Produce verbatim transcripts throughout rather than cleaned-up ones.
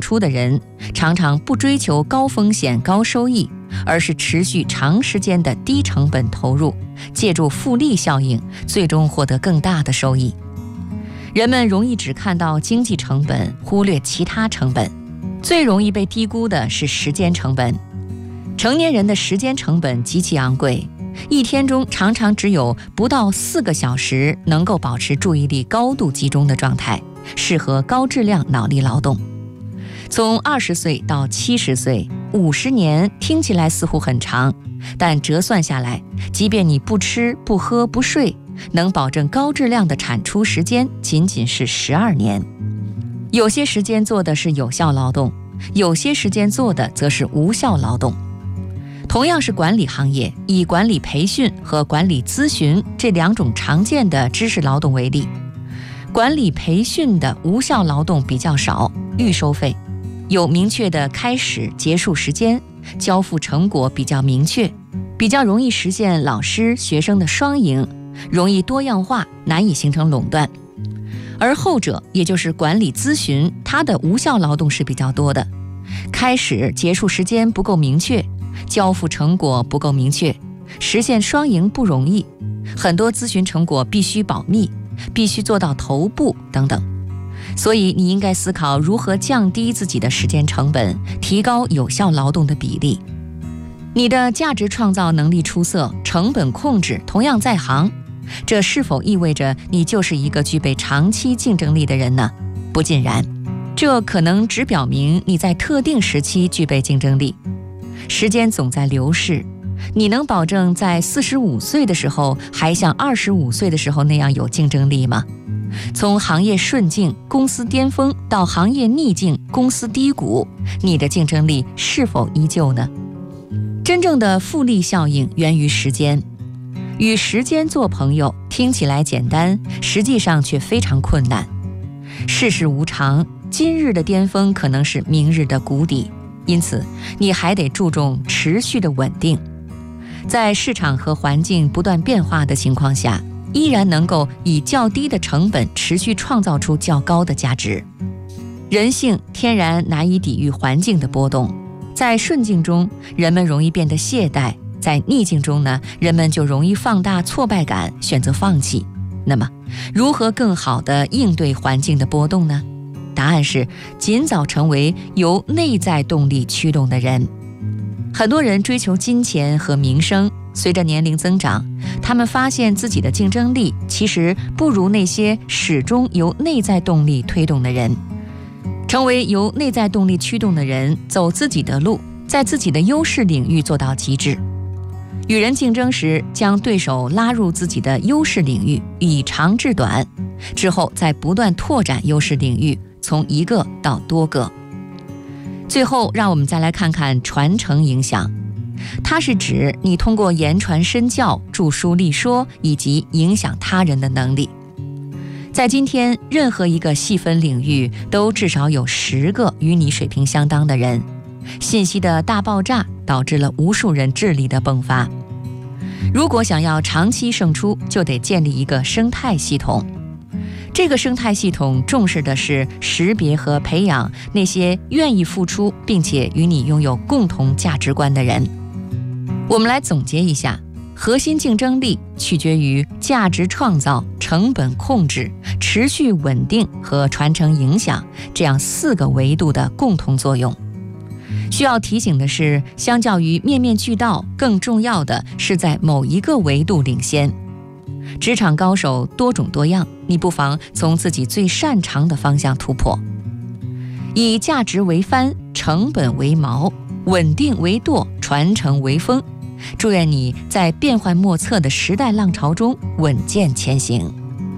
出的人，常常不追求高风险高收益，而是持续长时间的低成本投入，借助复利效应，最终获得更大的收益。人们容易只看到经济成本，忽略其他成本。最容易被低估的是时间成本。成年人的时间成本极其昂贵，一天中常常只有不到四个小时能够保持注意力高度集中的状态，适合高质量脑力劳动。从二十岁到七十岁，五十年听起来似乎很长，但折算下来，即便你不吃不喝不睡，能保证高质量的产出时间仅仅是十二年。有些时间做的是有效劳动，有些时间做的则是无效劳动。同样是管理行业，以管理培训和管理咨询这两种常见的知识劳动为例，管理培训的无效劳动比较少，预收费，有明确的开始结束时间，交付成果比较明确，比较容易实现老师学生的双赢，容易多样化，难以形成垄断。而后者，也就是管理咨询，它的无效劳动是比较多的，开始结束时间不够明确，交付成果不够明确，实现双赢不容易，很多咨询成果必须保密，必须做到头部等等。所以你应该思考如何降低自己的时间成本，提高有效劳动的比例。你的价值创造能力出色，成本控制同样在行，这是否意味着你就是一个具备长期竞争力的人呢？不尽然，这可能只表明你在特定时期具备竞争力。时间总在流逝，你能保证在四十五岁的时候还像二十五岁的时候那样有竞争力吗？从行业顺境、公司巅峰到行业逆境、公司低谷，你的竞争力是否依旧呢？真正的复利效应源于时间。与时间做朋友听起来简单，实际上却非常困难。世事无常，今日的巅峰可能是明日的谷底，因此你还得注重持续的稳定。在市场和环境不断变化的情况下，依然能够以较低的成本持续创造出较高的价值。人性天然难以抵御环境的波动，在顺境中，人们容易变得懈怠，在逆境中呢，人们就容易放大挫败感，选择放弃。那么，如何更好地应对环境的波动呢？答案是尽早成为由内在动力驱动的人。很多人追求金钱和名声，随着年龄增长，他们发现自己的竞争力其实不如那些始终由内在动力推动的人。成为由内在动力驱动的人，走自己的路，在自己的优势领域做到极致。与人竞争时，将对手拉入自己的优势领域，以长制短，之后再不断拓展优势领域，从一个到多个。最后，让我们再来看看传承影响。它是指你通过言传身教、著书立说以及影响他人的能力。在今天，任何一个细分领域都至少有十个与你水平相当的人。信息的大爆炸导致了无数人智力的迸发。如果想要长期胜出，就得建立一个生态系统。这个生态系统重视的是识别和培养那些愿意付出并且与你拥有共同价值观的人。我们来总结一下，核心竞争力取决于价值创造、成本控制、持续稳定和传承影响这样四个维度的共同作用。需要提醒的是，相较于面面俱到，更重要的是在某一个维度领先。职场高手多种多样，你不妨从自己最擅长的方向突破。以价值为帆，成本为锚，稳定为舵，传承为风。祝愿你在变幻莫测的时代浪潮中稳健前行。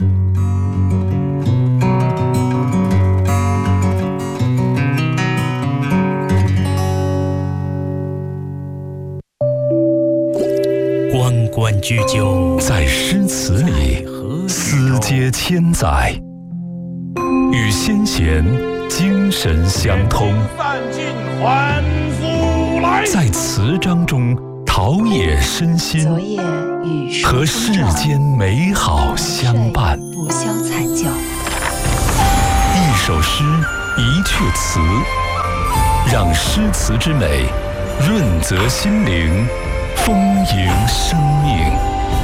关关雎鸠， 在诗词里思接千载，与先贤精神相通，在词章中陶冶身心，和世间美好相伴。 不消惨叫， 一首诗，一阙词， 让诗词之美润泽心灵，丰盈生命。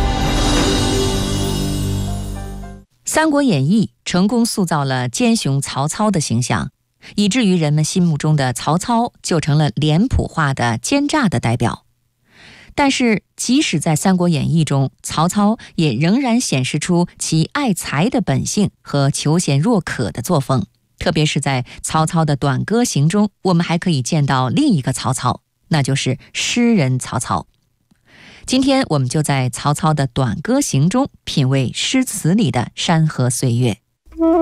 《三国演义》成功塑造了奸雄曹操的形象，以至于人们心目中的曹操就成了脸谱化的奸诈的代表。但是即使在《三国演义》中，曹操也仍然显示出其爱才的本性和求贤若渴的作风。特别是在曹操的短歌行中，我们还可以见到另一个曹操，那就是诗人曹操。今天我们就在曹操的短歌行中品味诗词里的山河岁月。